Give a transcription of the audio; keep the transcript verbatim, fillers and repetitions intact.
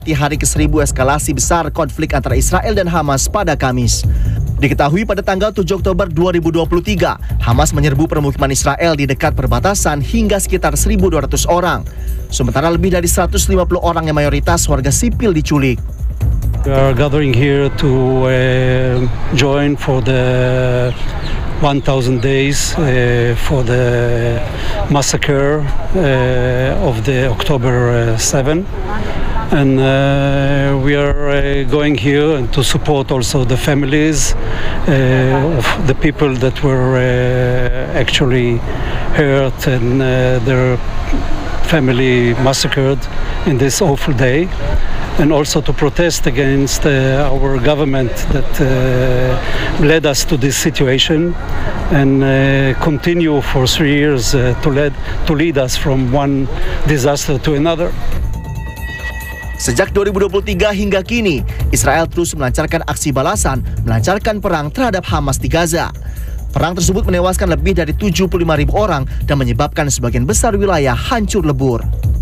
Di hari ke seribu eskalasi besar konflik antara Israel dan Hamas pada Kamis. Diketahui pada tanggal tujuh Oktober dua ribu dua puluh tiga, Hamas menyerbu permukiman Israel di dekat perbatasan hingga sekitar seribu dua ratus orang. Sementara lebih dari seratus lima puluh orang yang mayoritas warga sipil diculik. We are gathering here to uh, join for the one thousand days uh, for the massacre uh, of the October seventh. And uh, we are uh, going here and to support also the families uh, of the people that were uh, actually hurt and uh, their family massacred in this awful day, and also to protest against uh, our government that uh, led us to this situation and uh, continue for three years uh, to lead to lead us from one disaster to another. Sejak dua ribu dua puluh tiga hingga kini, Israel terus melancarkan aksi balasan, melancarkan perang terhadap Hamas di Gaza. Perang tersebut menewaskan lebih dari tujuh puluh lima ribu orang dan menyebabkan sebagian besar wilayah hancur lebur.